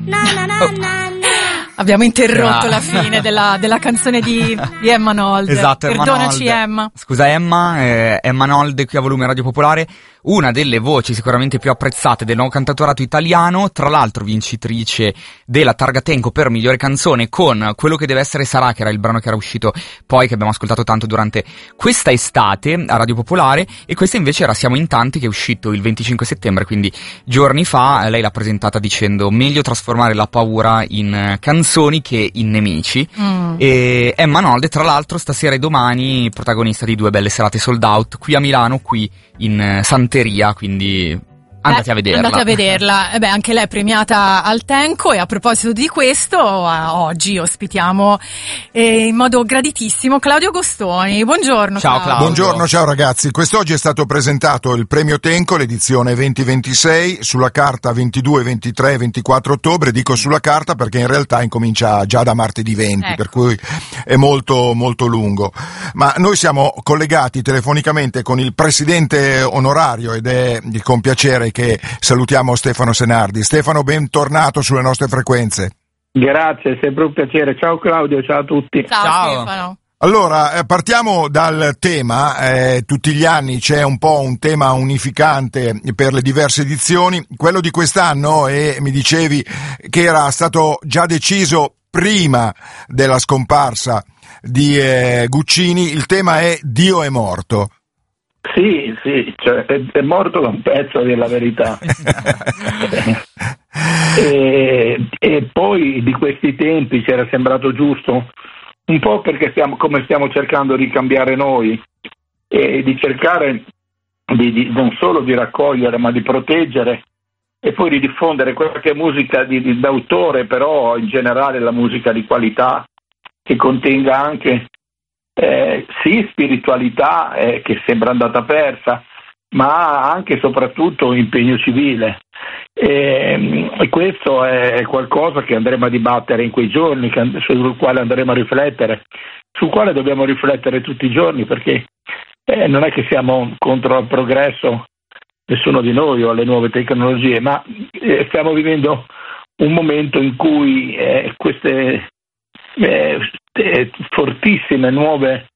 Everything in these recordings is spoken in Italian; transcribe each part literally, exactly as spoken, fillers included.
Oh. Abbiamo interrotto la fine della, della canzone di, di Emma Nold. Esatto, Emma Perdonaci Nold. Emma. Scusa Emma, eh, Emma Nold qui a Volume Radio Popolare, una delle voci sicuramente più apprezzate del nuovo cantautorato italiano, tra l'altro vincitrice della Targa Tenco per migliore canzone con Quello che deve essere sarà, che era il brano che era uscito poi, che abbiamo ascoltato tanto durante questa estate a Radio Popolare, e questa invece era Siamo in tanti, che è uscito il venticinque settembre, quindi giorni fa. Lei l'ha presentata dicendo meglio trasformare la paura in canzoni che in nemici. Mm. E Emma Nold, tra l'altro, stasera e domani protagonista di due belle serate sold out qui a Milano, qui in Santeria, quindi andate eh, a vederla. Andate a vederla. E beh, anche lei è premiata al Tenco, e a proposito di questo, oggi ospitiamo eh, in modo graditissimo Claudio Gostoni. Buongiorno. Ciao Claudio. Claudio. Buongiorno, ciao ragazzi. Quest'oggi è stato presentato il premio Tenco, l'edizione venti ventisei, sulla carta ventidue, ventitré, ventiquattro ottobre. Dico sulla carta perché in realtà incomincia già da martedì venti, ecco. Per cui è molto molto lungo. Ma noi siamo collegati telefonicamente con il presidente onorario, ed è di compiacere che salutiamo Stefano Senardi. Stefano, bentornato sulle nostre frequenze. Grazie, è sempre un piacere. Ciao Claudio, ciao a tutti. Ciao, ciao. Stefano. Allora, eh, partiamo dal tema. Eh, tutti gli anni c'è un po' un tema unificante per le diverse edizioni. Quello di quest'anno, e mi dicevi che era stato già deciso prima della scomparsa di eh, Guccini, il tema è Dio è morto. Sì, sì, cioè, è, è morto da un pezzo della verità. e, e poi di questi tempi ci era sembrato giusto, un po' perché stiamo, come stiamo cercando di cambiare noi, e di cercare di, di, non solo di raccogliere, ma di proteggere e poi di diffondere qualche musica di, di, d'autore, però in generale la musica di qualità, che contenga anche Eh, sì, spiritualità eh, che sembra andata persa, ma anche e soprattutto impegno civile, e, e questo è qualcosa che andremo a dibattere in quei giorni, che, sul quale andremo a riflettere, sul quale dobbiamo riflettere tutti i giorni, perché eh, non è che siamo contro il progresso, nessuno di noi, o alle nuove tecnologie, ma eh, stiamo vivendo un momento in cui eh, queste Eh, eh, fortissime nuove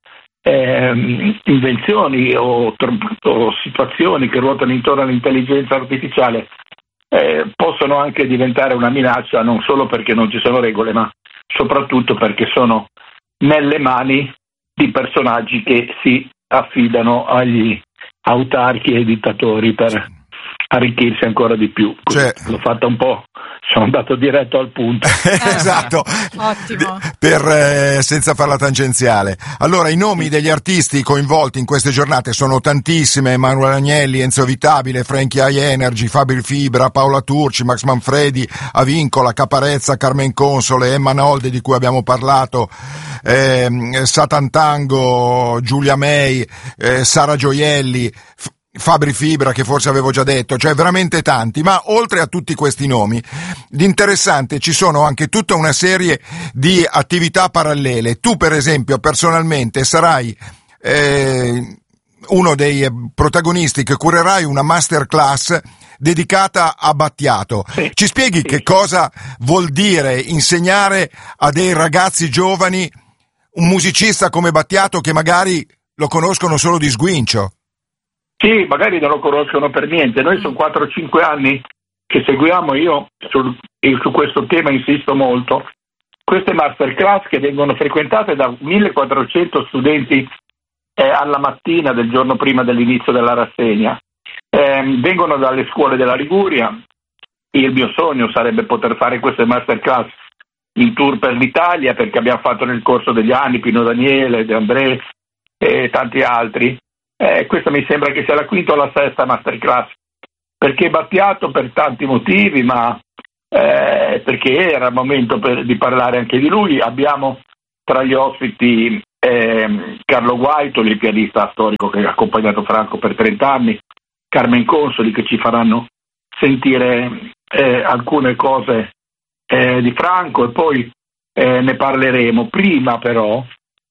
eh, invenzioni o, o situazioni che ruotano intorno all'intelligenza artificiale eh, possono anche diventare una minaccia, non solo perché non ci sono regole, ma soprattutto perché sono nelle mani di personaggi che si affidano agli autarchi e dittatori per arricchirsi ancora di più. Cioè, l'ho fatta un po', sono andato diretto al punto. Esatto. Ottimo. Per, eh, senza farla tangenziale. Allora, i nomi degli artisti coinvolti in queste giornate sono tantissime: Emanuele Agnelli, Enzo Vitabile, Frankie High Energy, Fabio Fibra, Paola Turci, Max Manfredi, Avincola, Caparezza, Carmen Console, Emma Nold, di cui abbiamo parlato, eh, Satan Tango, Giulia May, eh, Sara Gioielli, F- Fabri Fibra, che forse avevo già detto, cioè veramente tanti. Ma oltre a tutti questi nomi, l'interessante, ci sono anche tutta una serie di attività parallele. Tu, per esempio, personalmente sarai eh, uno dei protagonisti che curerai una masterclass dedicata a Battiato. Sì. Ci spieghi sì. che cosa vuol dire insegnare a dei ragazzi giovani un musicista come Battiato, che magari lo conoscono solo di sguincio? Sì, magari non lo conoscono per niente. Noi sono quattro o cinque anni che seguiamo, io sul, su questo tema insisto molto, queste masterclass che vengono frequentate da millequattrocento studenti eh, alla mattina del giorno prima dell'inizio della rassegna. Eh, vengono dalle scuole della Liguria. Il mio sogno sarebbe poter fare queste masterclass in tour per l'Italia, perché abbiamo fatto nel corso degli anni Pino Daniele, De André e tanti altri. Eh, questa mi sembra che sia la quinta o la sesta masterclass, perché Battiato per tanti motivi, ma eh, perché era il momento per, di parlare anche di lui. Abbiamo tra gli ospiti eh, Carlo Guaitoli, il pianista storico che ha accompagnato Franco per trenta anni, Carmen Consoli, che ci faranno sentire eh, alcune cose eh, di Franco, e poi eh, ne parleremo. Prima però,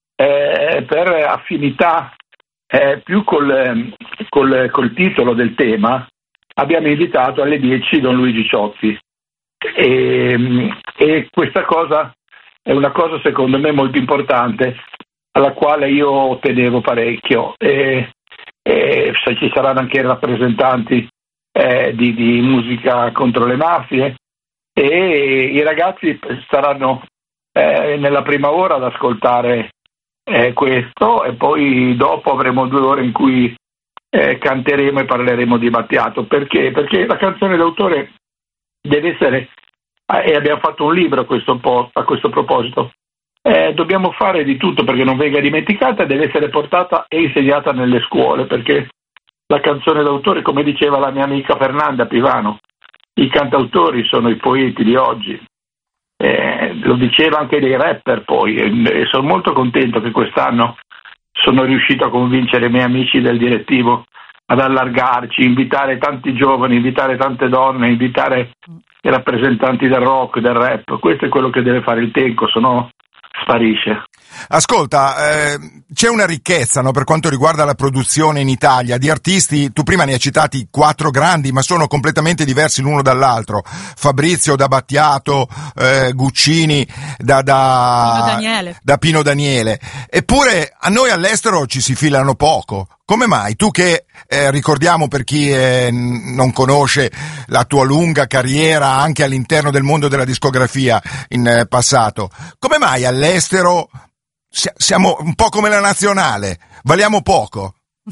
eh, per affinità Eh, più col, col, col titolo del tema, abbiamo invitato alle dieci Don Luigi Ciozzi, e, e questa cosa è una cosa secondo me molto importante, alla quale io tenevo parecchio, e, e se ci saranno anche rappresentanti eh, di, di musica contro le mafie, e i ragazzi staranno eh, nella prima ora ad ascoltare eh, questo, e poi dopo avremo due ore in cui eh, canteremo e parleremo di Battiato. Perché? Perché la canzone d'autore deve essere, e abbiamo fatto un libro a questo, po- a questo proposito, eh, dobbiamo fare di tutto perché non venga dimenticata, deve essere portata e insegnata nelle scuole, perché la canzone d'autore, come diceva la mia amica Fernanda Pivano, i cantautori sono i poeti di oggi, eh, lo diceva anche dei rapper poi, e, e sono molto contento che quest'anno sono riuscito a convincere i miei amici del direttivo ad allargarci, invitare tanti giovani, invitare tante donne, invitare i rappresentanti del rock, del rap. Questo è quello che deve fare il Tenco, se no sparisce. Ascolta, eh, c'è una ricchezza, no, per quanto riguarda la produzione in Italia di artisti. Tu prima ne hai citati quattro grandi, ma sono completamente diversi l'uno dall'altro. Fabrizio da Battiato, eh, Guccini da, da, Pino Daniele. da Pino Daniele. Eppure a noi all'estero ci si filano poco. Come mai? Tu che eh, ricordiamo, per chi eh, non conosce la tua lunga carriera anche all'interno del mondo della discografia in eh, passato, come mai all'estero si- siamo un po' come la nazionale, valiamo poco?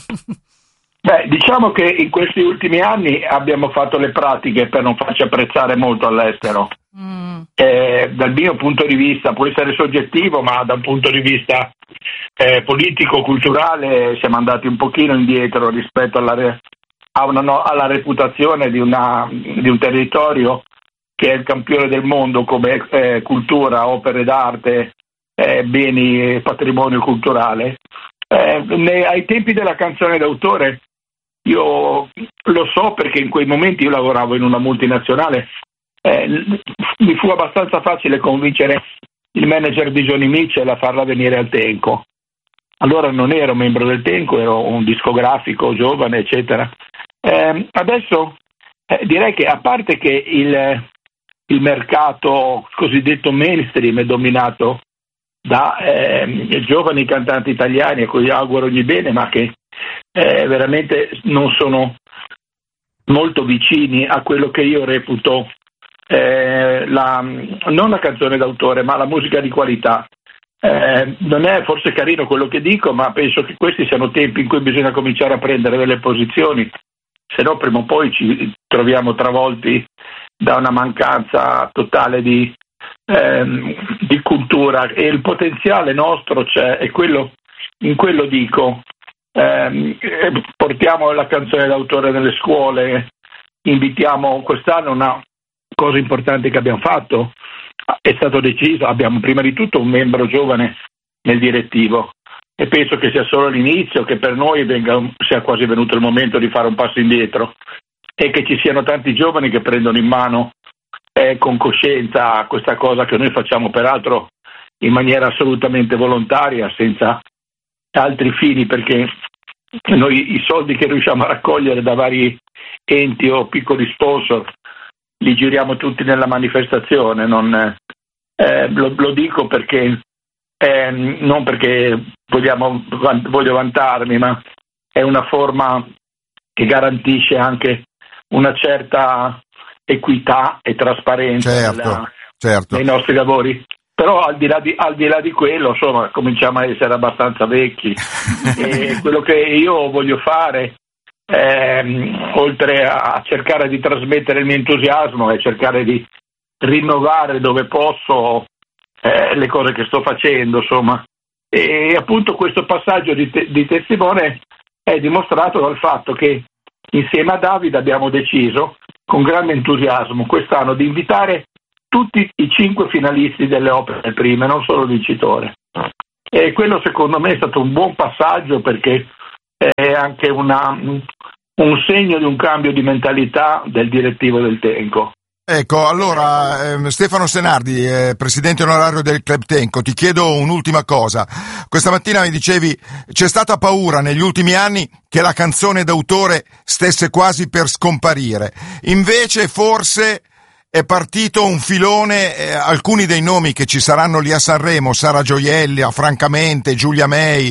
Beh, diciamo che in questi ultimi anni abbiamo fatto le pratiche per non farci apprezzare molto all'estero. Mm. Eh, dal mio punto di vista, può essere soggettivo, ma da un punto di vista eh, politico-culturale siamo andati un pochino indietro rispetto alla, re, a una, no, alla reputazione di, una, di un territorio che è il campione del mondo come eh, cultura, opere d'arte, eh, beni e patrimonio culturale. Eh, ne, ai tempi della canzone d'autore io lo so perché in quei momenti io lavoravo in una multinazionale, eh, mi fu abbastanza facile convincere il manager di Johnny Mitchell a farla venire al Tenco. Allora non ero membro del Tenco, ero un discografico giovane, eccetera. Eh, adesso eh, direi che, a parte che il, il mercato cosiddetto mainstream è dominato da eh, giovani cantanti italiani a cui auguro ogni bene, ma che eh, veramente non sono molto vicini a quello che io reputo eh, la, non la canzone d'autore, ma la musica di qualità. Eh, non è forse carino quello che dico, ma penso che questi siano tempi in cui bisogna cominciare a prendere delle posizioni, se no prima o poi ci troviamo travolti da una mancanza totale di, ehm, di cultura, e il potenziale nostro c'è, e quello, in quello dico, ehm, portiamo la canzone d'autore nelle scuole, invitiamo. Quest'anno una cosa importante che abbiamo fatto, è stato deciso, abbiamo prima di tutto un membro giovane nel direttivo, e penso che sia solo l'inizio, che per noi venga, sia quasi venuto il momento di fare un passo indietro, e che ci siano tanti giovani che prendono in mano eh, con coscienza questa cosa che noi facciamo peraltro in maniera assolutamente volontaria, senza altri fini, perché noi i soldi che riusciamo a raccogliere da vari enti o piccoli sponsor li giriamo tutti nella manifestazione. Non, eh, lo, lo dico perché eh, non perché vogliamo, voglio vantarmi, ma è una forma che garantisce anche una certa equità e trasparenza certo, nella, certo. nei nostri lavori. Però al di là di, al di là di quello, insomma, cominciamo a essere abbastanza vecchi e quello che io voglio fare, ehm, oltre a cercare di trasmettere il mio entusiasmo, è cercare di rinnovare dove posso eh, le cose che sto facendo, insomma. E appunto questo passaggio di, te- di testimone è dimostrato dal fatto che insieme a Davide abbiamo deciso con grande entusiasmo quest'anno di invitare tutti i cinque finalisti delle opere prime, non solo il vincitore. E quello secondo me è stato un buon passaggio, perché è anche una, un segno di un cambio di mentalità del direttivo del Tenco. Ecco, allora eh, Stefano Senardi, eh, presidente onorario del Club Tenco, ti chiedo un'ultima cosa. Questa mattina mi dicevi c'è stata paura negli ultimi anni che la canzone d'autore stesse quasi per scomparire, invece forse è partito un filone, eh, alcuni dei nomi che ci saranno lì a Sanremo, Sara Gioielli, Francamente, Giulia May,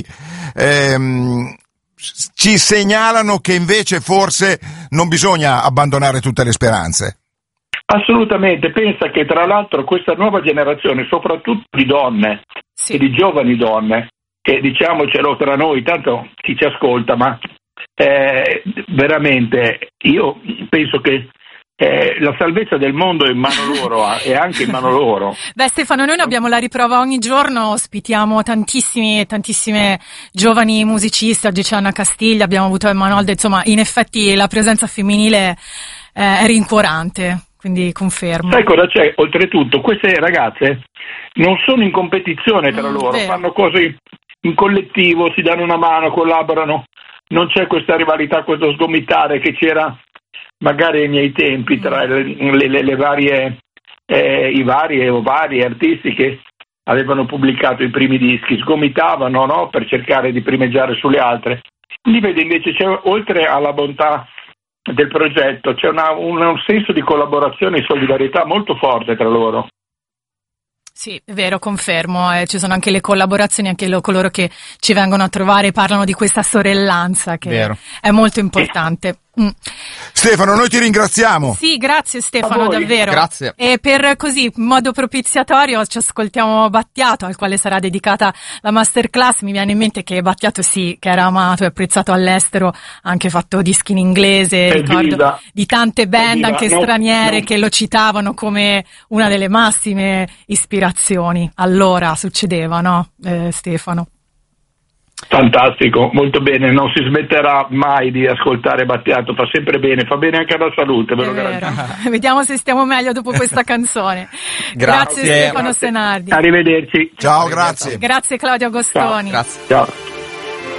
ehm, ci segnalano che invece forse non bisogna abbandonare tutte le speranze. Assolutamente, pensa che tra l'altro questa nuova generazione, soprattutto di donne, sì, e di giovani donne, che diciamocelo tra noi, tanto chi ci ascolta, ma eh, veramente io penso che Eh, la salvezza del mondo è in mano loro, è anche in mano loro. Beh, Stefano, noi ne abbiamo la riprova ogni giorno, ospitiamo tantissimi, tantissime giovani musicisti, oggi c'è Anna Castiglia, abbiamo avuto Emanuele, insomma, in effetti la presenza femminile eh, è rincuorante, quindi confermo. Sai cosa c'è? Oltretutto, queste ragazze non sono in competizione tra mm, loro, vero. Fanno cose in collettivo, si danno una mano, collaborano, non c'è questa rivalità, questo sgomitare che c'era magari ai miei tempi tra le, le, le varie eh, i vari o vari artisti che avevano pubblicato i primi dischi, sgomitavano, no, per cercare di primeggiare sulle altre. Lì vede invece c'è, oltre alla bontà del progetto, c'è una, un, un senso di collaborazione e solidarietà molto forte tra loro. Sì, è vero, confermo, eh, ci sono anche le collaborazioni, anche lo, coloro che ci vengono a trovare parlano di questa sorellanza che vero. È molto importante. Mm. Stefano, noi ti ringraziamo. Sì, grazie Stefano, davvero. Grazie. E per così, in modo propiziatorio, ci ascoltiamo Battiato, al quale sarà dedicata la masterclass. Mi viene in mente che Battiato sì, che era amato e apprezzato all'estero, ha anche fatto dischi in inglese, è ricordo viva. Di tante band anche no, straniere no. che lo citavano come una delle massime ispirazioni. Allora succedeva, no, eh, Stefano? Fantastico, molto bene, non si smetterà mai di ascoltare Battiato, fa sempre bene, fa bene anche alla salute, ve lo garantisco. Vediamo se stiamo meglio dopo questa canzone. Grazie, grazie Stefano grazie. Senardi. Arrivederci. Ciao, grazie. Grazie Claudio Agostoni. Ciao, grazie. Ciao.